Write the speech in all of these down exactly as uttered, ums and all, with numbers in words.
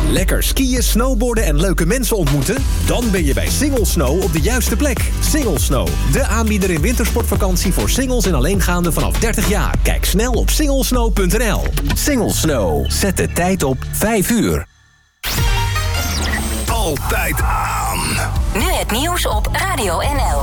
Lekker skiën, snowboarden en leuke mensen ontmoeten? Dan ben je bij Single Snow op de juiste plek. Single Snow, de aanbieder in wintersportvakantie voor singles en alleengaanden vanaf dertig jaar. Kijk snel op singlesnow punt n l. Single Snow, zet de tijd op vijf uur. Altijd aan. Nu het nieuws op Radio N L.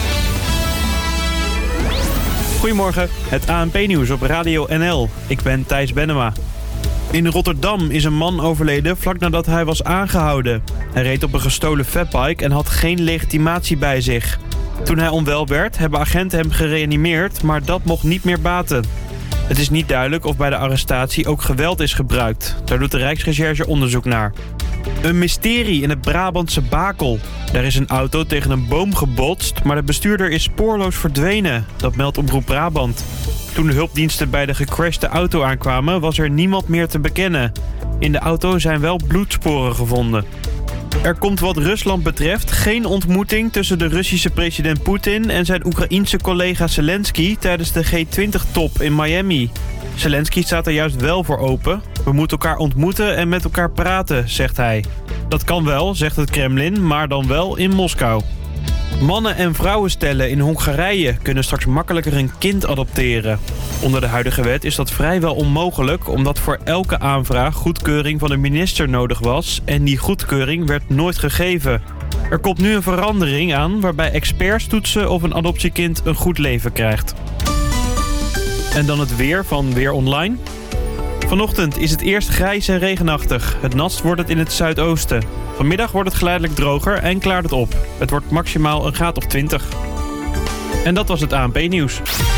Goedemorgen, het A N P-nieuws op Radio N L. Ik ben Thijs Bennema. In Rotterdam is een man overleden vlak nadat hij was aangehouden. Hij reed op een gestolen fatbike en had geen legitimatie bij zich. Toen hij onwel werd, hebben agenten hem gereanimeerd, maar dat mocht niet meer baten. Het is niet duidelijk of bij de arrestatie ook geweld is gebruikt. Daar doet de Rijksrecherche onderzoek naar. Een mysterie in het Brabantse Bakel. Daar is een auto tegen een boom gebotst, maar de bestuurder is spoorloos verdwenen. Dat meldt Omroep Brabant. Toen de hulpdiensten bij de gecrashte auto aankwamen, was er niemand meer te bekennen. In de auto zijn wel bloedsporen gevonden. Er komt wat Rusland betreft geen ontmoeting tussen de Russische president Poetin en zijn Oekraïense collega Zelensky tijdens de G twintig top in Miami. Zelensky staat er juist wel voor open. We moeten elkaar ontmoeten en met elkaar praten, zegt hij. Dat kan wel, zegt het Kremlin, maar dan wel in Moskou. Mannen- en vrouwenstellen in Hongarije kunnen straks makkelijker een kind adopteren. Onder de huidige wet is dat vrijwel onmogelijk, omdat voor elke aanvraag goedkeuring van de minister nodig was en die goedkeuring werd nooit gegeven. Er komt nu een verandering aan waarbij experts toetsen of een adoptiekind een goed leven krijgt. En dan het weer van Weer Online. Vanochtend is het eerst grijs en regenachtig. Het natst wordt het in het zuidoosten. Vanmiddag wordt het geleidelijk droger en klaart het op. Het wordt maximaal een graad of twintig. En dat was het A N P-nieuws.